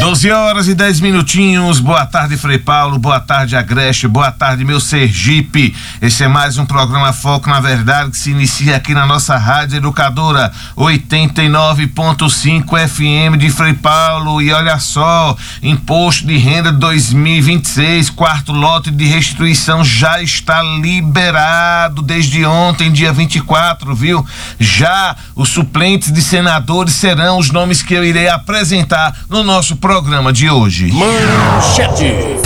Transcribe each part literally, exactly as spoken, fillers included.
doze horas e dez minutinhos, boa tarde Frei Paulo, boa tarde Agreste, boa tarde meu Sergipe. Esse é mais um programa Foco na Verdade que se inicia aqui na nossa Rádio Educadora oitenta e nove ponto cinco F M de Frei Paulo. E olha só, imposto de renda dois mil e vinte e seis, quarto lote de restituição já está liberado desde ontem, dia vinte e quatro, viu? Já os suplentes de senadores serão os nomes que eu irei apresentar no nosso programa de hoje. Manchete.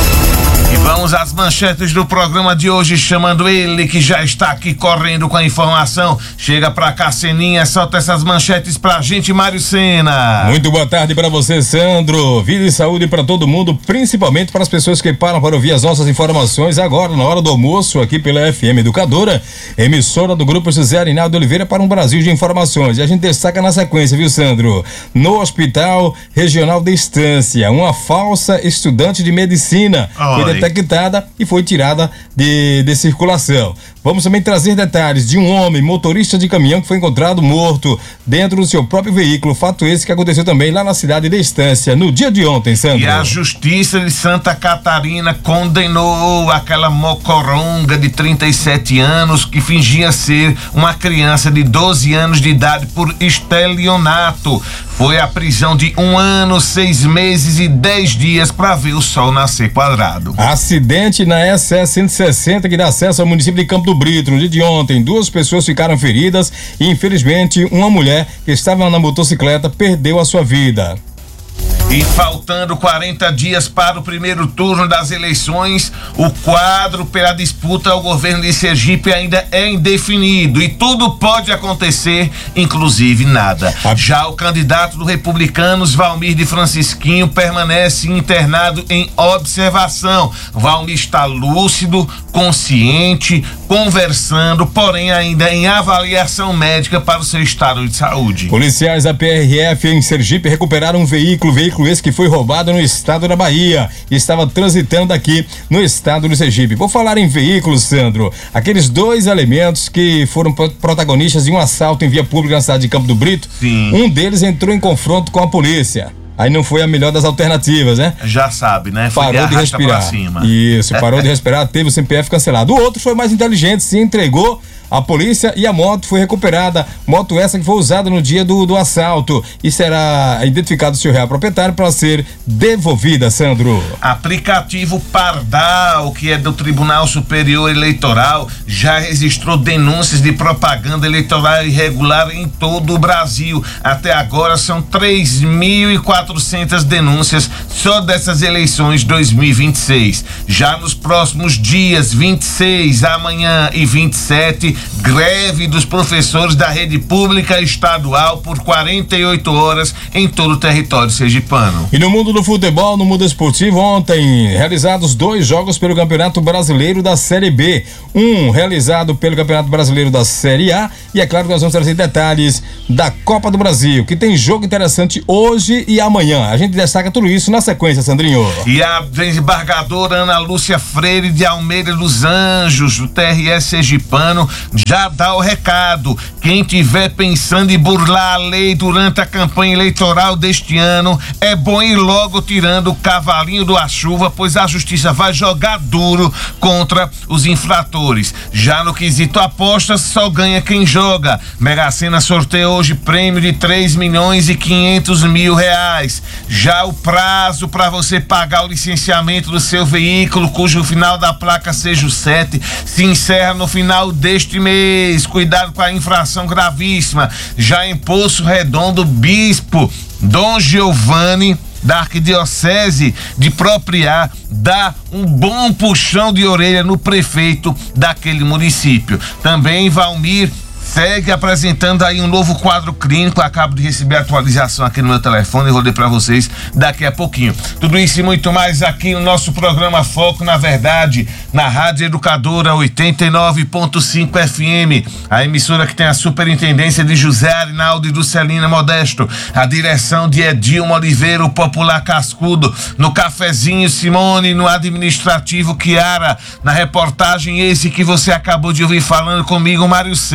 E vamos às manchetes do programa de hoje, chamando ele que já está aqui correndo com a informação. Chega pra cá, Seninha, solta essas manchetes pra gente, Mário Sena. Muito boa tarde pra você, Sandro. Vida e saúde pra todo mundo, principalmente para as pessoas que param para ouvir as nossas informações agora, na hora do almoço, aqui pela F M Educadora, emissora do Grupo José Arinaldo Oliveira para um Brasil de informações. E a gente destaca na sequência, viu, Sandro? No Hospital Regional de Estância, uma falsa estudante de medicina foi detectada e foi tirada de, de circulação. Vamos também trazer detalhes de um homem, motorista de caminhão, que foi encontrado morto dentro do seu próprio veículo. Fato esse que aconteceu também lá na cidade de Estância, no dia de ontem, Sandro. E a Justiça de Santa Catarina condenou aquela mocoronga de trinta e sete anos que fingia ser uma criança de doze anos de idade por estelionato. Foi a prisão de um ano, seis meses e dez dias para ver o sol nascer quadrado. Acidente na S S cento e sessenta que dá acesso ao município de Campo do Brito. No dia de ontem, duas pessoas ficaram feridas e, infelizmente, uma mulher que estava na motocicleta perdeu a sua vida. E faltando quarenta dias para o primeiro turno das eleições, o quadro pela disputa ao governo de Sergipe ainda é indefinido e tudo pode acontecer, inclusive nada. Já o candidato do Republicanos, Valmir de Francisquinho, permanece internado em observação. Valmir está lúcido, consciente, conversando, porém ainda em avaliação médica para o seu estado de saúde. Policiais da P R F em Sergipe recuperaram um veículo, veículo esse que foi roubado no estado da Bahia e estava transitando aqui no estado do Sergipe. Vou falar em veículos, Sandro. Aqueles dois elementos que foram protagonistas de um assalto em via pública na cidade de Campo do Brito, Sim. Um deles entrou em confronto com a polícia. Aí não foi a melhor das alternativas, né? Já sabe, né? Foi parou de, de respirar. Cima. Isso, parou de respirar, teve o C P F cancelado. O outro foi mais inteligente, se entregou à polícia e a moto foi recuperada. Moto essa que foi usada no dia do, do assalto e será identificado o seu real proprietário para ser devolvida, Sandro. Aplicativo Pardal, que é do Tribunal Superior Eleitoral, já registrou denúncias de propaganda eleitoral irregular em todo o Brasil. Até agora são três mil e quatrocentas denúncias só dessas eleições dois mil e vinte e seis. Já nos próximos dias vinte e seis, amanhã e vinte e sete, greve dos professores da rede pública estadual por quarenta e oito horas em todo o território sergipano. E no mundo do futebol, no mundo esportivo, ontem realizados dois jogos pelo Campeonato Brasileiro da Série B. Um realizado pelo Campeonato Brasileiro da Série A e é claro que nós vamos trazer detalhes da Copa do Brasil, que tem jogo interessante hoje e amanhã. A gente destaca tudo isso na sequência, Sandrinho. E a desembargadora Ana Lúcia Freire de Almeida dos Anjos, do T R S sergipano, já dá o recado. Quem tiver pensando em burlar a lei durante a campanha eleitoral deste ano, é bom ir logo tirando o cavalinho da chuva, pois a justiça vai jogar duro contra os infratores. Já no quesito apostas, só ganha quem joga. Mega Sena sorteia hoje prêmio de três milhões e quinhentos mil reais. Já o prazo para você pagar o licenciamento do seu veículo, cujo final da placa seja o sete, se encerra no final deste mês. Cuidado com a infração gravíssima. Já em Poço Redondo, bispo Dom Giovanni da Arquidiocese de Propriá dá um bom puxão de orelha no prefeito daquele município. Também Valmir segue apresentando aí um novo quadro clínico. Acabo de receber a atualização aqui no meu telefone e vou ler para vocês daqui a pouquinho. Tudo isso e muito mais aqui no nosso programa Foco na Verdade, na Rádio Educadora oitenta e nove ponto cinco F M, a emissora que tem a superintendência de José Arinaldo e Dulcelina Modesto, a direção de Edilma Oliveira, o popular cascudo, no cafezinho Simone, no administrativo Kiara, na reportagem esse que você acabou de ouvir falando comigo, Mário Sena.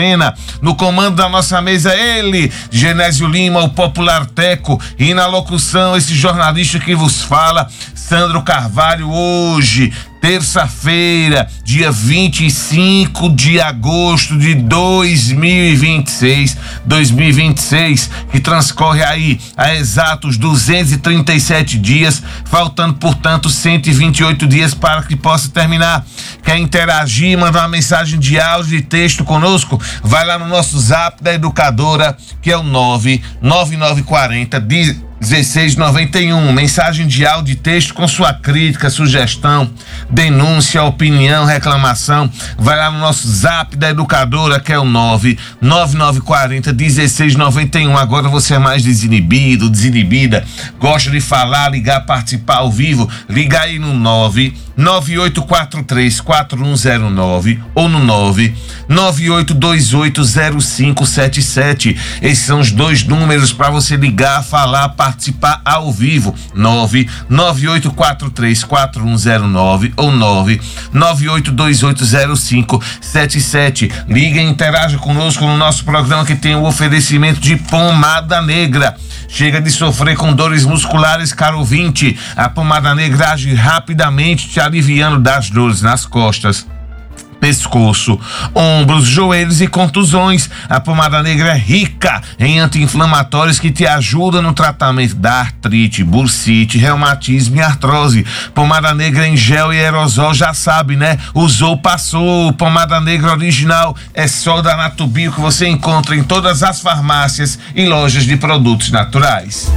No comando da nossa mesa, ele, Genésio Lima, o popular Teco, e na locução, esse jornalista que vos fala, Sandro Carvalho. Hoje, terça-feira, dia vinte e cinco de agosto de dois mil e vinte e seis, dois mil e vinte e seis, que transcorre aí a exatos duzentos e trinta e sete dias, faltando, portanto, cento e vinte e oito dias para que possa terminar. Quer interagir, mandar uma mensagem de áudio e texto conosco? Vai lá no nosso zap da Educadora, que é o nove nove nove quatro zero dezesseis noventa e um, mensagem de áudio e texto com sua crítica, sugestão, denúncia, opinião, reclamação. Vai lá no nosso zap da Educadora, que é o nove nove nove quatro zero dezesseis noventa e um. Agora você é mais desinibido, desinibida, gosta de falar, ligar, participar ao vivo, liga aí no nove nove oito quatro três quatro um zero nove ou no nove nove oito dois oito zero cinco sete sete. Esses são os dois números para você ligar, falar, participar ao vivo. nove nove oito quatro três quatro um zero nove ou nove nove oito dois oito zero cinco sete sete. Liga e interaja conosco no nosso programa, que tem o oferecimento de Pomada Negra. Chega de sofrer com dores musculares, caro ouvinte. A Pomada Negra age rapidamente, te aliviando das dores nas costas, pescoço, ombros, joelhos e contusões. A Pomada Negra é rica em anti-inflamatórios que te ajudam no tratamento da artrite, bursite, reumatismo e artrose. Pomada Negra em gel e aerosol, já sabe, né? Usou, passou. Pomada Negra original é só da Natubio, que você encontra em todas as farmácias e lojas de produtos naturais.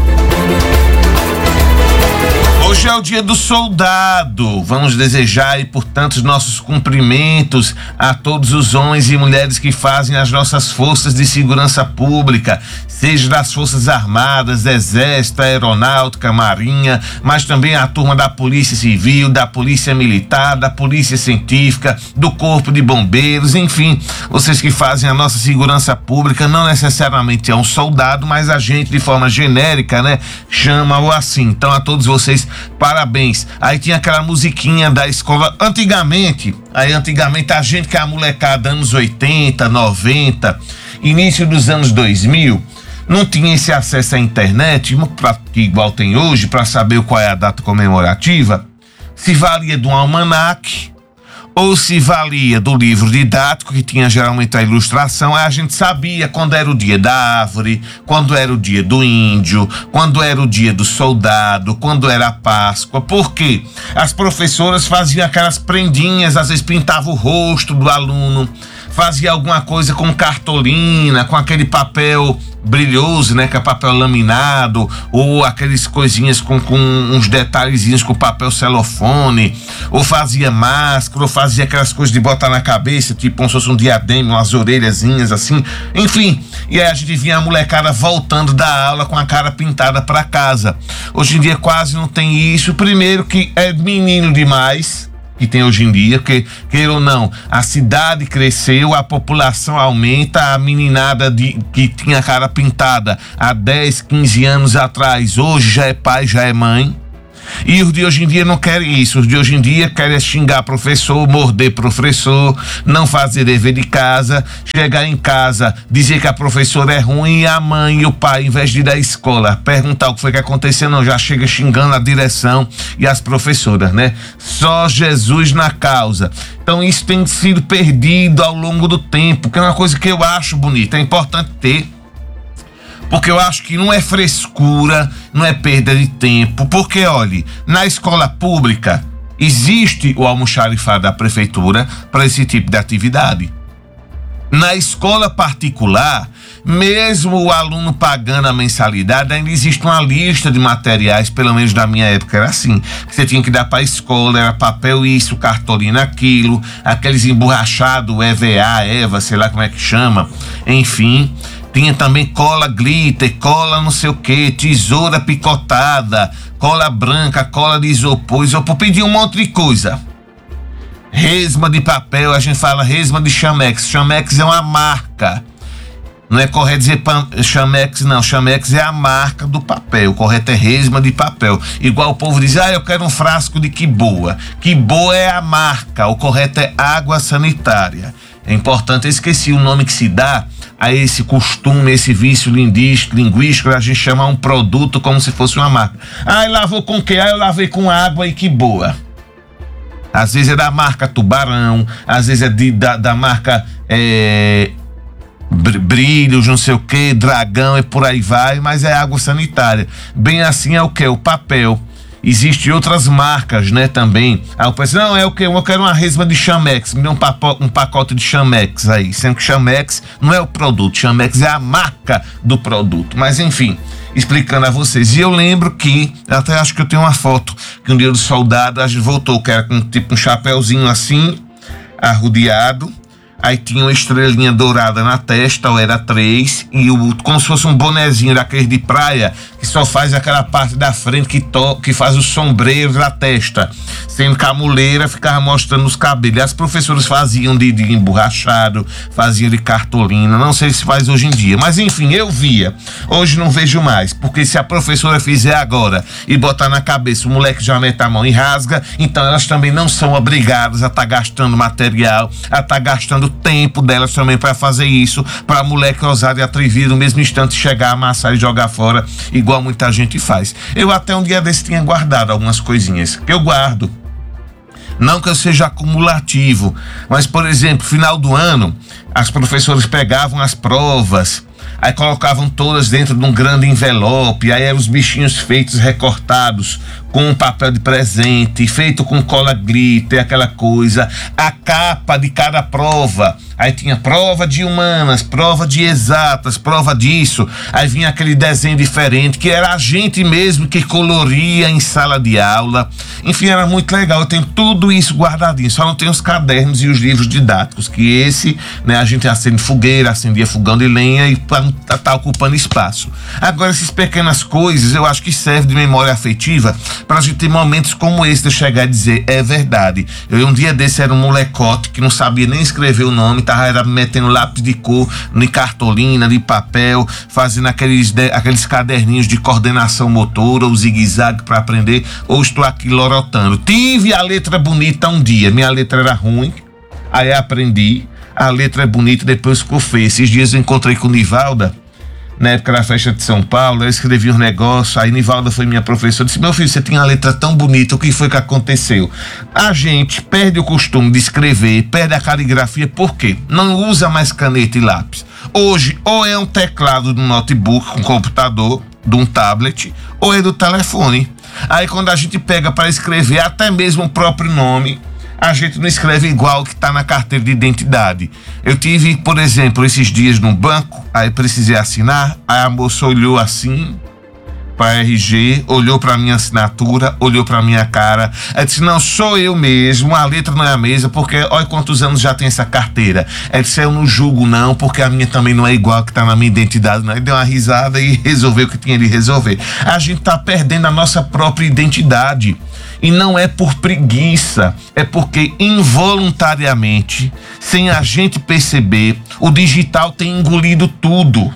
Hoje é o dia do soldado. Vamos desejar aí, portanto, os nossos cumprimentos a todos os homens e mulheres que fazem as nossas forças de segurança pública, seja das Forças Armadas, Exército, Aeronáutica, Marinha, mas também a turma da Polícia Civil, da Polícia Militar, da Polícia Científica, do Corpo de Bombeiros, enfim, vocês que fazem a nossa segurança pública. Não necessariamente é um soldado, mas a gente, de forma genérica, né, chama-o assim. Então, a todos vocês, parabéns. Aí tinha aquela musiquinha da escola antigamente, aí antigamente a gente, que é a molecada anos oitenta, noventa, início dos anos dois mil, não tinha esse acesso à internet, pra, que igual tem hoje, para saber qual é a data comemorativa. Se valia de um almanaque ou se valia do livro didático, que tinha geralmente a ilustração. Aí a gente sabia quando era o dia da árvore, quando era o dia do índio, quando era o dia do soldado, quando era a Páscoa. Por quê? As professoras faziam aquelas prendinhas, às vezes pintavam o rosto do aluno, fazia alguma coisa com cartolina, com aquele papel brilhoso, né, que é papel laminado, ou aqueles coisinhas com, com uns detalhezinhos com papel celofone, ou fazia máscara, ou fazia aquelas coisas de botar na cabeça, tipo como se fosse um diadema, umas orelhazinhas assim, enfim. E aí a gente via a molecada voltando da aula com a cara pintada para casa. Hoje em dia quase não tem isso. Primeiro que é menino demais, que tem hoje em dia, porque, queira ou não, a cidade cresceu, a população aumenta, a meninada de, que tinha a cara pintada há dez, quinze anos atrás, hoje já é pai, já é mãe. E os de hoje em dia não querem isso. Os de hoje em dia querem xingar professor, morder professor, não fazer dever de casa, chegar em casa, dizer que a professora é ruim, e a mãe e o pai, em vez de ir da escola perguntar o que foi que aconteceu, não, já chega xingando a direção e as professoras, né? Só Jesus na causa. Então isso tem sido perdido ao longo do tempo, que é uma coisa que eu acho bonita, é importante ter. Porque eu acho que não é frescura, não é perda de tempo. Porque, olhe, na escola pública existe o almoxarifado da prefeitura para esse tipo de atividade. Na escola particular, mesmo o aluno pagando a mensalidade, ainda existe uma lista de materiais, pelo menos na minha época era assim, que você tinha que dar para a escola, era papel isso, cartolina aquilo, aqueles emborrachados, E V A, EVA, sei lá como é que chama, enfim. Tinha também cola glitter, cola não sei o que, tesoura picotada, cola branca, cola de isopor, isopor, pedia um monte de coisa. Resma de papel, a gente fala resma de Chamex. Chamex é uma marca. Não é correto dizer Chamex, não. Chamex é a marca do papel. O correto é resma de papel. Igual o povo diz, ah, eu quero um frasco de que boa. Que boa é a marca. O correto é água sanitária. É importante, eu esqueci o nome que se dá a esse costume, esse vício linguístico, a gente chamar um produto como se fosse uma marca. Ah, lavou com o quê? Ah, eu lavei com água e que boa. Às vezes é da marca Tubarão, às vezes é de, da, da marca é, Brilhos, não sei o que, Dragão e por aí vai, mas é água sanitária. Bem assim é o que? O papel. Existem outras marcas, né, também. Aí eu pensei, não, é o que? Eu quero uma resma de Chamex, me dê um, papo, um pacote de Chamex aí. Sendo que Chamex não é o produto, Chamex é a marca do produto. Mas enfim, explicando a vocês. E eu lembro que, até acho que eu tenho uma foto, que um dia do soldado, a gente voltou, que era com tipo um chapéuzinho assim, arrodeado. Aí tinha uma estrelinha dourada na testa, ou era três, e o, como se fosse um bonezinho daqueles de praia, que só faz aquela parte da frente que, to, que faz os sombreiros da testa. Sendo que a muleira ficava mostrando os cabelos. E as professoras faziam de, de emborrachado, faziam de cartolina, não sei se faz hoje em dia. Mas enfim, eu via. Hoje não vejo mais, porque se a professora fizer agora e botar na cabeça, o moleque já mete a mão e rasga, então elas também não são obrigadas a estar tá gastando material, a estar tá gastando tempo delas também para fazer isso, para moleque ousado e atrevido no mesmo instante chegar, amassar e jogar fora, igual muita gente faz. Eu até um dia desse tinha guardado algumas coisinhas, que eu guardo. Não que eu seja acumulativo, mas, por exemplo, final do ano, as professoras pegavam as provas, aí colocavam todas dentro de um grande envelope, aí eram os bichinhos feitos, recortados, com um papel de presente, feito com cola glitter, aquela coisa, a capa de cada prova. Aí tinha prova de humanas, prova de exatas, prova disso. Aí vinha aquele desenho diferente, que era a gente mesmo que coloria em sala de aula. Enfim, era muito legal. Eu tenho tudo isso guardadinho. Só não tenho os cadernos e os livros didáticos, que esse, né, a gente acende fogueira, acendia fogão de lenha e tá, tá ocupando espaço. Agora, essas pequenas coisas, eu acho que serve de memória afetiva pra gente ter momentos como esse de eu chegar e dizer, é verdade. Eu um dia desse era um molecote que não sabia nem escrever o nome, tava era metendo lápis de cor de cartolina, de papel, fazendo aqueles, de, aqueles caderninhos de coordenação motora, ou zigue-zague para aprender, ou estou aqui lorotando. Tive a letra bonita um dia, minha letra era ruim, aí aprendi, a letra é bonita, depois ficou feia. Esses dias eu encontrei com Nivalda, na época da festa de São Paulo, eu escrevi um negócio, aí Nivalda foi minha professora, disse, meu filho, você tinha uma letra tão bonita, o que foi que aconteceu? A gente perde o costume de escrever, perde a caligrafia, por quê? Não usa mais caneta e lápis. Hoje, ou é um teclado do notebook, um computador, de um tablet, ou é do telefone. Aí quando a gente pega para escrever até mesmo o próprio nome, a gente não escreve igual que está na carteira de identidade. Eu tive, por exemplo, esses dias no banco, aí precisei assinar, aí a moça olhou assim para R G, olhou para minha assinatura, olhou para minha cara, aí disse, não, sou eu mesmo, a letra não é a mesma, porque olha quantos anos já tem essa carteira. Aí disse, eu não julgo não, porque a minha também não é igual que está na minha identidade, não. Aí deu uma risada e resolveu o que tinha de resolver. A gente está perdendo a nossa própria identidade. E não é por preguiça, é porque involuntariamente, sem a gente perceber, o digital tem engolido tudo.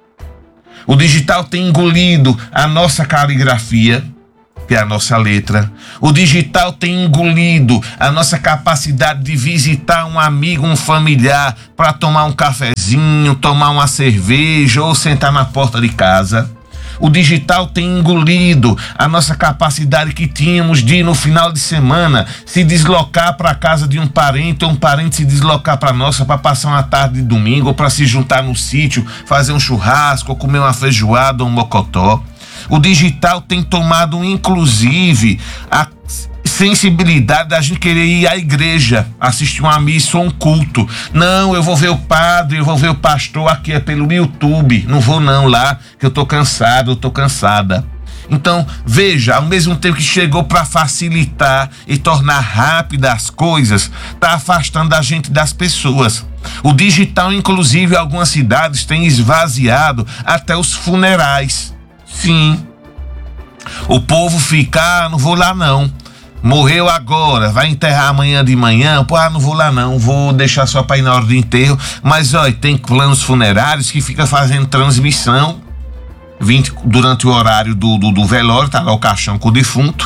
O digital tem engolido a nossa caligrafia, que é a nossa letra. O digital tem engolido a nossa capacidade de visitar um amigo, um familiar, para tomar um cafezinho, tomar uma cerveja ou sentar na porta de casa. O digital tem engolido a nossa capacidade que tínhamos de, no final de semana, se deslocar para a casa de um parente, ou um parente se deslocar para a nossa para passar uma tarde de domingo, ou para se juntar no sítio, fazer um churrasco, ou comer uma feijoada ou um mocotó. O digital tem tomado, inclusive, a sensibilidade da gente querer ir à igreja, assistir uma missa ou um culto. Não, eu vou ver o padre, eu vou ver o pastor, aqui é pelo YouTube. Não vou não lá, que eu tô cansado, eu tô cansada. Então, veja, ao mesmo tempo que chegou para facilitar e tornar rápidas as coisas, tá afastando a gente das pessoas. O digital, inclusive, em algumas cidades tem esvaziado até os funerais. Sim. O povo fica, ah, não vou lá não. Morreu agora, vai enterrar amanhã de manhã, pô, ah, não vou lá não, vou deixar só para ir na hora do enterro. Mas, olha, tem planos funerários que fica fazendo transmissão vinte, durante o horário do, do, do velório, tá lá o caixão com o defunto,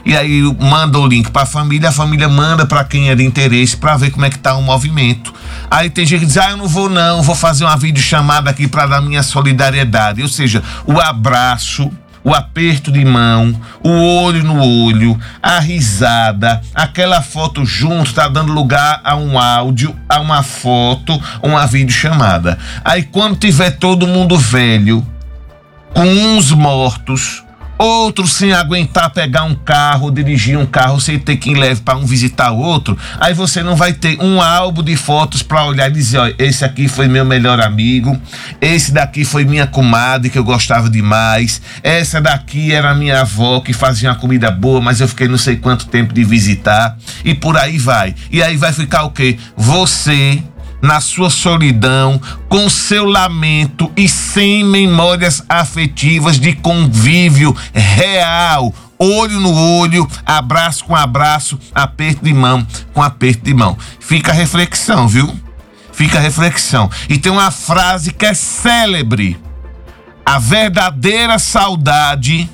E aí manda o link pra família, a família manda pra quem é de interesse pra ver como é que tá o movimento. Aí tem gente que diz, ah, eu não vou não, vou fazer uma videochamada aqui pra dar minha solidariedade. Ou seja, o abraço, o aperto de mão, o olho no olho, a risada, aquela foto junto tá dando lugar a um áudio, a uma foto, uma videochamada. Aí quando tiver todo mundo velho, com uns mortos, outros sem aguentar pegar um carro, dirigir um carro sem ter quem leve para um visitar o outro, aí você não vai ter um álbum de fotos para olhar e dizer, ó, esse aqui foi meu melhor amigo, esse daqui foi minha comadre que eu gostava demais, essa daqui era minha avó que fazia uma comida boa, mas eu fiquei não sei quanto tempo de visitar, e por aí vai. E aí vai ficar o quê? Você na sua solidão, com seu lamento e sem memórias afetivas de convívio real, olho no olho, abraço com abraço, aperto de mão com aperto de mão. Fica a reflexão, viu? Fica a reflexão. E tem uma frase que é célebre: a verdadeira saudade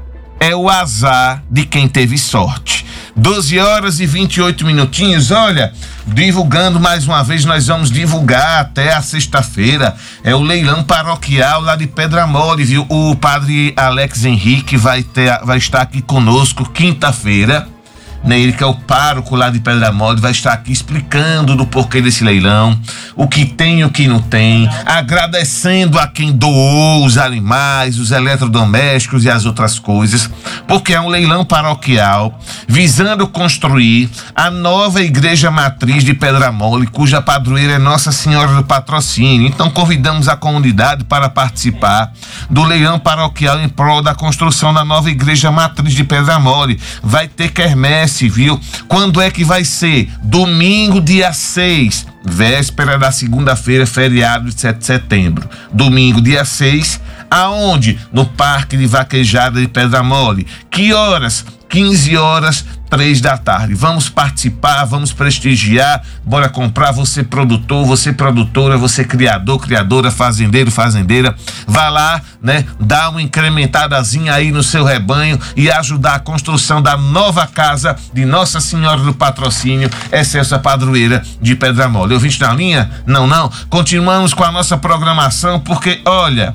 é o azar de quem teve sorte. doze horas e vinte e oito minutinhos, olha, divulgando mais uma vez, nós vamos divulgar até a sexta-feira, é o leilão paroquial lá de Pedra Mole, viu? O padre Alex Henrique vai, ter, vai estar aqui conosco quinta-feira, né? Ele que é o pároco lá de Pedra Mole, vai estar aqui explicando do porquê desse leilão, o que tem e o que não tem, agradecendo a quem doou os animais, os eletrodomésticos e as outras coisas, porque é um leilão paroquial visando construir a nova igreja matriz de Pedra Mole, cuja padroeira é Nossa Senhora do Patrocínio. Então convidamos a comunidade para participar do leilão paroquial em prol da construção da nova igreja matriz de Pedra Mole. Vai ter quermesse, viu? Quando é que vai ser? Domingo, dia seis, véspera da segunda-feira, feriado de sete de setembro. Domingo, dia seis, aonde? No Parque de Vaquejada de Pedra Mole. Que horas? quinze horas, três da tarde. Vamos participar, vamos prestigiar, bora comprar, você produtor, você produtora, você criador, criadora, fazendeiro, fazendeira, vá lá, né, dá uma incrementadazinha aí no seu rebanho e ajudar a construção da nova casa de Nossa Senhora do Patrocínio, Excelsa Padroeira de Pedra Mole. Ouvinte na linha? Não, não. Continuamos com a nossa programação, porque, olha,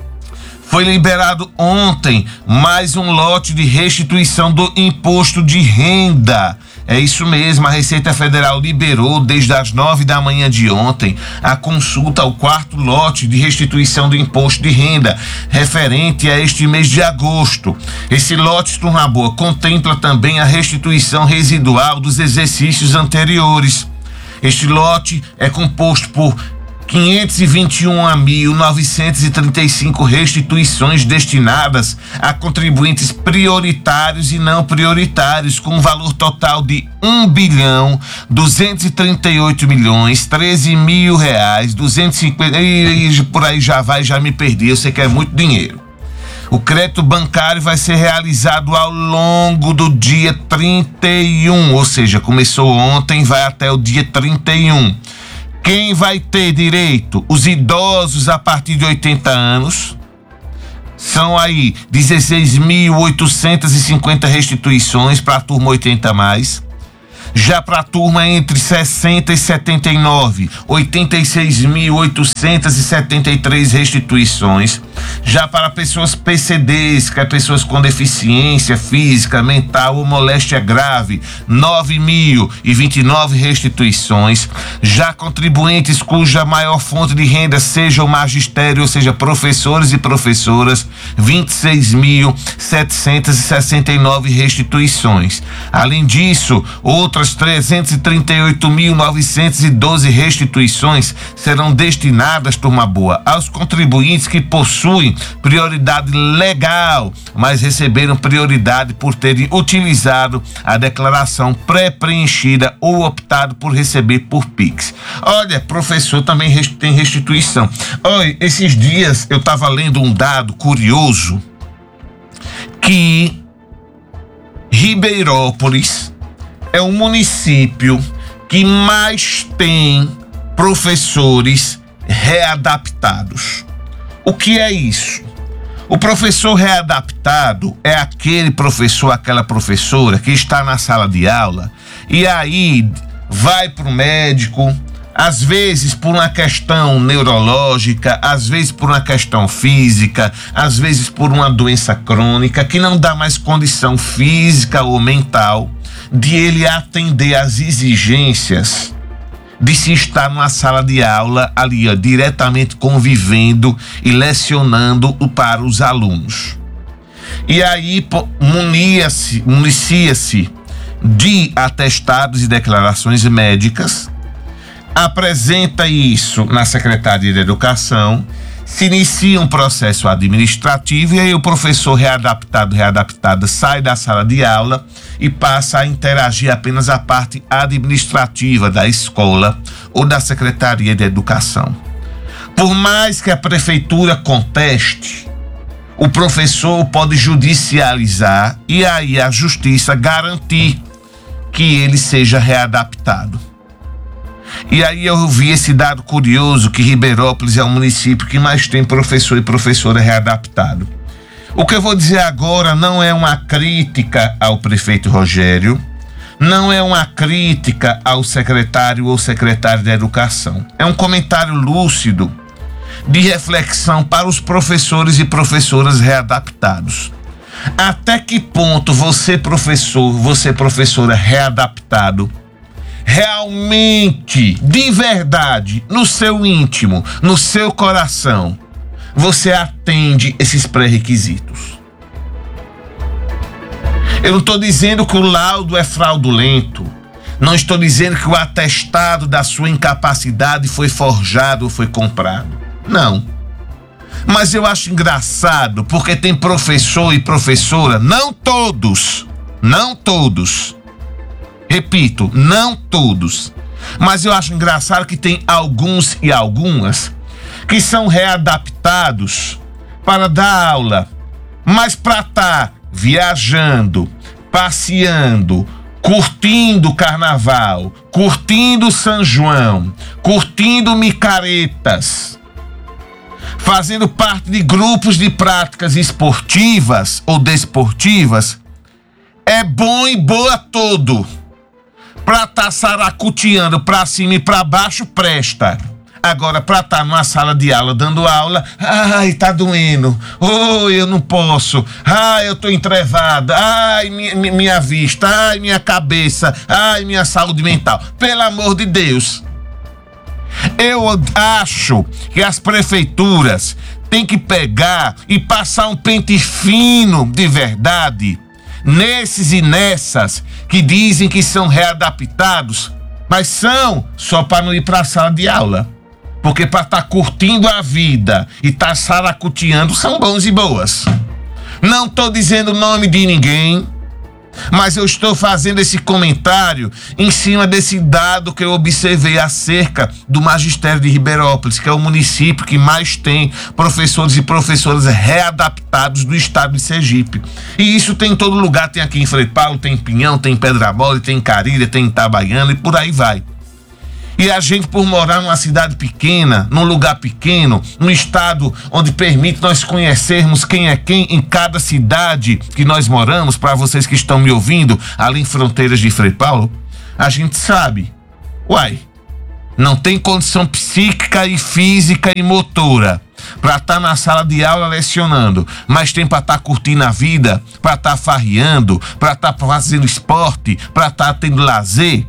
foi liberado ontem mais um lote de restituição do imposto de renda. É isso mesmo, a Receita Federal liberou desde as nove da manhã de ontem a consulta ao quarto lote de restituição do imposto de renda, referente a este mês de agosto. Esse lote, turma boa, contempla também a restituição residual dos exercícios anteriores. Este lote é composto por quinhentos e vinte e um mil novecentos e trinta e cinco restituições destinadas a contribuintes prioritários e não prioritários, com um valor total de um bilhão duzentos e trinta e oito milhões treze mil reais duzentos e cinquenta, e por aí já vai, já me perdi, eu sei que é muito dinheiro. O crédito bancário vai ser realizado ao longo do dia trinta e um, ou seja, começou ontem, vai até o dia trinta e um. Quem vai ter direito? Os idosos a partir de oitenta anos. São aí dezesseis mil oitocentos e cinquenta restituições para a turma oitenta a mais. Já para a turma entre sessenta e setenta e nove, oitenta e seis mil oitocentos e setenta e três restituições. Já para pessoas P C Ds, que é pessoas com deficiência física, mental ou moléstia grave, nove mil e vinte e nove restituições. Já contribuintes cuja maior fonte de renda seja o magistério, ou seja, professores e professoras, vinte e seis mil setecentos e sessenta e nove restituições. Além disso, outras trezentos e trinta e oito mil novecentos e doze restituições serão destinadas, turma boa, aos contribuintes que possuem prioridade legal, mas receberam prioridade por terem utilizado a declaração pré-preenchida ou optado por receber por Pix. Olha, professor também tem restituição. Olha, esses dias eu estava lendo um dado curioso que Ribeirópolis é o município que mais tem professores readaptados. O que é isso? O professor readaptado é aquele professor, aquela professora que está na sala de aula e aí vai para o médico, às vezes por uma questão neurológica, às vezes por uma questão física, às vezes por uma doença crônica que não dá mais condição física ou mental de ele atender às exigências de se estar numa sala de aula ali, ó, diretamente convivendo e lecionando para os alunos. E aí munia-se, municia-se de atestados e declarações médicas, apresenta isso na Secretaria de Educação, se inicia um processo administrativo e aí o professor readaptado, readaptada sai da sala de aula e passa a interagir apenas a parte administrativa da escola ou da Secretaria de Educação. Por mais que a prefeitura conteste, o professor pode judicializar e aí a justiça garantir que ele seja readaptado. E aí eu vi esse dado curioso que Ribeirópolis é o município que mais tem professor e professora readaptado. O que eu vou dizer agora não é uma crítica ao prefeito Rogério, não é uma crítica ao secretário ou secretária de Educação. É um comentário lúcido de reflexão para os professores e professoras readaptados. Até que ponto você, professor, você, professora readaptado, realmente, de verdade, no seu íntimo, no seu coração, você atende esses pré-requisitos? Eu não estou dizendo que o laudo é fraudulento, não estou dizendo que o atestado da sua incapacidade foi forjado ou foi comprado. Não. Mas eu acho engraçado porque tem professor e professora, não todos, não todos, repito, não todos, mas eu acho engraçado que tem alguns e algumas que são readaptados para dar aula, mas para estar viajando, passeando, curtindo o carnaval, curtindo São João, curtindo micaretas, fazendo parte de grupos de práticas esportivas ou desportivas, é bom e boa todo. Pra estar tá saracuteando pra cima e pra baixo, presta. Agora, pra estar tá numa sala de aula, dando aula, ai, tá doendo, oh, eu não posso, ai, eu tô entrevada, ai, minha, minha vista, ai, minha cabeça, ai, minha saúde mental. Pelo amor de Deus. Eu acho que as prefeituras têm que pegar e passar um pente fino de verdade nesses e nessas que dizem que são readaptados, mas são só para não ir para a sala de aula. Porque para estar tá curtindo a vida e estar tá saracuteando são bons e boas. Não estou dizendo o nome de ninguém, mas eu estou fazendo esse comentário em cima desse dado que eu observei acerca do magistério de Ribeirópolis, que é o município que mais tem professores e professoras readaptados do estado de Sergipe. E isso tem em todo lugar, tem aqui em Frei Paulo, tem em Pinhão, tem em Pedra Mole, tem em Carilha, tem em Itabaiana e por aí vai. E a gente, por morar numa cidade pequena, num lugar pequeno, num estado onde permite nós conhecermos quem é quem em cada cidade que nós moramos, para vocês que estão me ouvindo, ali em Fronteiras de Frei Paulo, a gente sabe, uai, não tem condição psíquica e física e motora para estar na sala de aula lecionando, mas tem para estar curtindo a vida, para estar farreando, para estar fazendo esporte, para estar tendo lazer.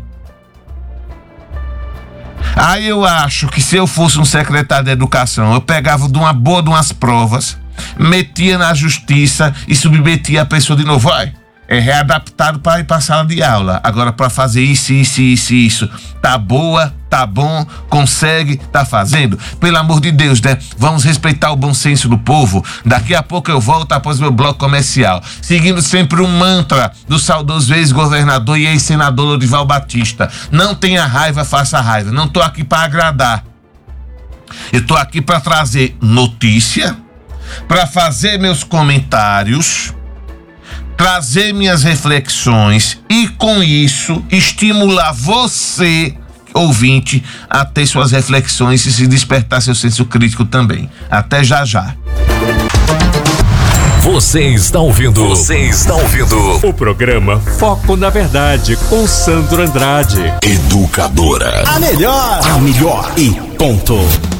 Aí eu acho que se eu fosse um secretário de educação, eu pegava de uma boa de umas provas, metia na justiça e submetia a pessoa de novo. Vai, é readaptado para ir para a sala de aula. Agora para fazer isso, isso, isso, isso. Tá boa, tá bom, consegue, tá fazendo. Pelo amor de Deus, né? Vamos respeitar o bom senso do povo. Daqui a pouco eu volto após meu bloco comercial, seguindo sempre um mantra do saudoso ex-governador e ex-senador Lorival Batista. Não tenha raiva, faça raiva. Não tô aqui para agradar. Eu tô aqui para trazer notícia, para fazer meus comentários, trazer minhas reflexões e, com isso, estimular você, ouvinte, a ter suas reflexões e se despertar seu senso crítico também. Até já já. Você está ouvindo. Você está ouvindo. O programa Foco na Verdade com Sandro Andrade. Educadora. A melhor. A melhor. E ponto.